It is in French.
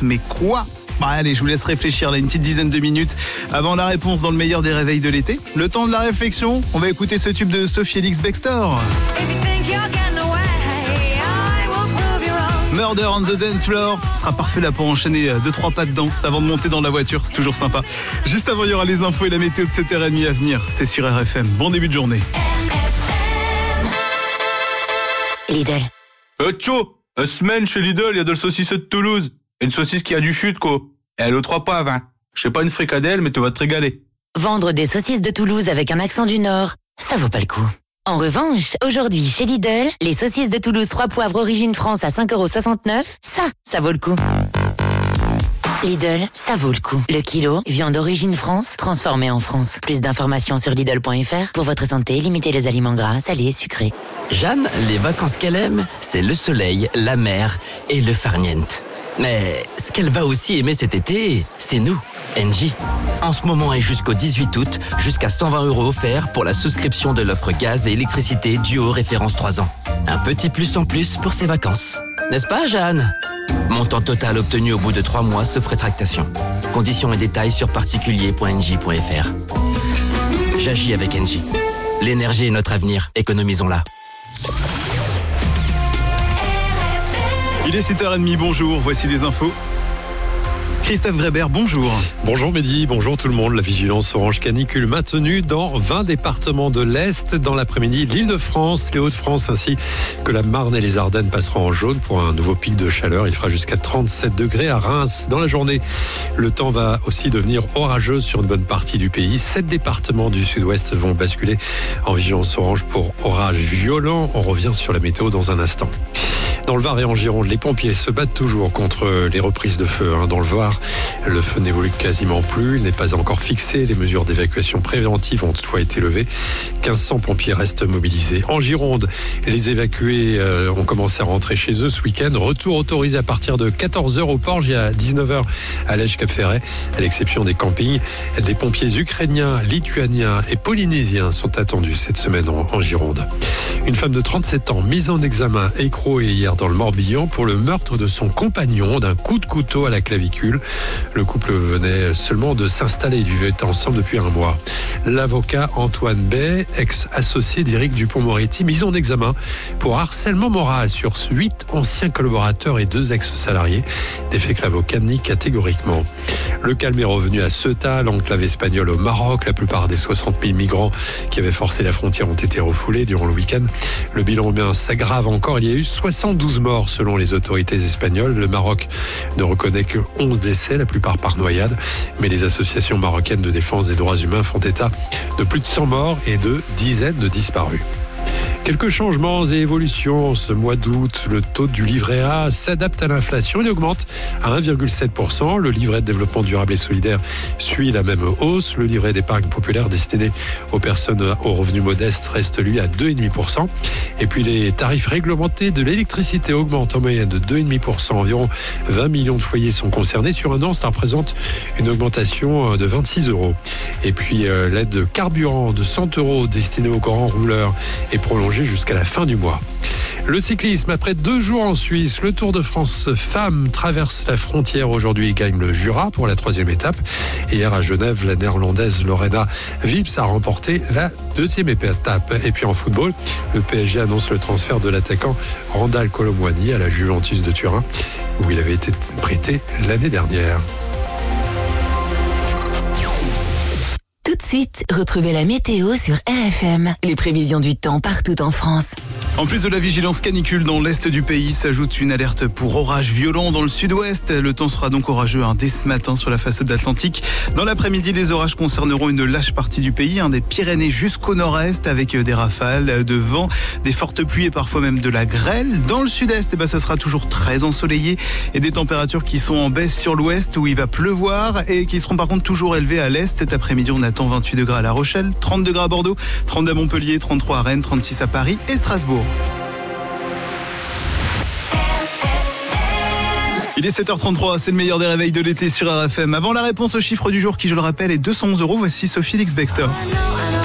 mais quoi ? Allez, je vous laisse réfléchir là une petite dizaine de minutes avant la réponse dans le meilleur des réveils de l'été. Le temps de la réflexion, on va écouter ce tube de Sophie Elix Bextor. Murder on the Dance Floor, ce sera parfait là pour enchaîner 2-3 pas de danse avant de monter dans la voiture, c'est toujours sympa. Juste avant, il y aura les infos et la météo de 7h30 à venir, c'est sur RFM. Bon début de journée. Lidl. Tcho, une semaine chez Lidl, il y a de la saucisse de Toulouse. Une saucisse qui a du chute, quoi. Et elle est aux 3 poivres, hein. Je sais pas une fricadelle, mais tu vas te régaler. Vendre des saucisses de Toulouse avec un accent du Nord, ça vaut pas le coup. En revanche, aujourd'hui, chez Lidl, les saucisses de Toulouse 3 poivres origine France à 5,69 €, ça vaut le coup. Lidl, ça vaut le coup. Le kilo, viande d'origine France, transformée en France. Plus d'informations sur Lidl.fr. Pour votre santé, limitez les aliments gras, salés et sucrés. Jeanne, les vacances qu'elle aime, c'est le soleil, la mer et le farniente. Mais ce qu'elle va aussi aimer cet été, c'est nous, Engie. En ce moment et jusqu'au 18 août, jusqu'à 120 € offerts pour la souscription de l'offre gaz et électricité Duo référence 3 ans. Un petit plus en plus pour ses vacances. N'est-ce pas, Jeanne ? Montant total obtenu au bout de 3 mois sauf rétractation. Conditions et détails sur particulier.engie.fr. J'agis avec Engie. L'énergie est notre avenir, économisons-la. Il est 7h30, bonjour, voici les infos. Christophe Grébert, bonjour. Bonjour Mehdi, bonjour tout le monde. La vigilance orange canicule maintenue dans 20 départements de l'Est. Dans l'après-midi, l'Île-de-France, les Hauts-de-France ainsi que la Marne et les Ardennes passeront en jaune pour un nouveau pic de chaleur. Il fera jusqu'à 37 degrés à Reims. Dans la journée, le temps va aussi devenir orageux sur une bonne partie du pays. 7 départements du sud-ouest vont basculer en vigilance orange pour orage violent. On revient sur la météo dans un instant. Dans le Var et en Gironde, les pompiers se battent toujours contre les reprises de feu. Dans le Var, le feu n'évolue quasiment plus. Il n'est pas encore fixé. Les mesures d'évacuation préventive ont toutefois été levées. 1500 pompiers restent mobilisés. En Gironde, les évacués ont commencé à rentrer chez eux ce week-end. Retour autorisé à partir de 14h au Porge et à 19h à Lège-Cap-Ferret. À l'exception des campings, des pompiers ukrainiens, lituaniens et polynésiens sont attendus cette semaine en Gironde. Une femme de 37 ans mise en examen écrouée hier dans le Morbihan pour le meurtre de son compagnon d'un coup de couteau à la clavicule. Le couple venait seulement de s'installer. Ils vivaient ensemble depuis un mois. L'avocat Antoine Bay, ex-associé d'Éric Dupond-Moretti, mis en examen pour harcèlement moral sur 8 anciens collaborateurs et 2 ex-salariés. Des faits que l'avocat nie catégoriquement. Le calme est revenu à Ceuta, l'enclave espagnole au Maroc. La plupart des 60 000 migrants qui avaient forcé la frontière ont été refoulés durant le week-end. Le bilan s'aggrave encore. Il y a eu 72 morts selon les autorités espagnoles. Le Maroc ne reconnaît que 11 décès, la plupart par noyade. Mais les associations marocaines de défense des droits humains font état de plus de 100 morts et de dizaines de disparus. Quelques changements et évolutions. Ce mois d'août, le taux du livret A s'adapte à l'inflation. Il augmente à 1,7%. Le livret de développement durable et solidaire suit la même hausse. Le livret d'épargne populaire destiné aux personnes aux revenus modestes reste lui à 2,5%. Et puis les tarifs réglementés de l'électricité augmentent en moyenne de 2,5%. Environ 20 millions de foyers sont concernés. Sur un an, ça représente une augmentation de 26 €. Et puis l'aide de carburant de 100 € destinée aux grands rouleurs est prolongée jusqu'à la fin du mois. Le cyclisme, après 2 jours en Suisse, le Tour de France femmes traverse la frontière aujourd'hui et gagne le Jura pour la 3e étape. Hier à Genève, la néerlandaise Lorena Wips a remporté la 2e étape. Et puis en football, le PSG annonce le transfert de l'attaquant Randal Kolo Muani à la Juventus de Turin, où il avait été prêté l'année dernière. Tout de suite, retrouvez la météo sur RFM. Les prévisions du temps partout en France. En plus de la vigilance canicule dans l'est du pays, s'ajoute une alerte pour orage violent dans le sud-ouest. Le temps sera donc orageux dès ce matin sur la façade atlantique. Dans l'après-midi, les orages concerneront une large partie du pays, des Pyrénées jusqu'au nord-est, avec des rafales, de vent, des fortes pluies et parfois même de la grêle. Dans le sud-est, ça sera toujours très ensoleillé et des températures qui sont en baisse sur l'ouest où il va pleuvoir et qui seront par contre toujours élevées à l'est. Cet après-midi, on attend 28 degrés à La Rochelle, 30 degrés à Bordeaux, 30 à Montpellier, 33 à Rennes, 36 à Paris et Strasbourg. Il est 7h33, c'est le meilleur des réveils de l'été sur RFM. Avant la réponse au chiffre du jour qui, je le rappelle, est 211 €, voici Sophie Elix Bextor.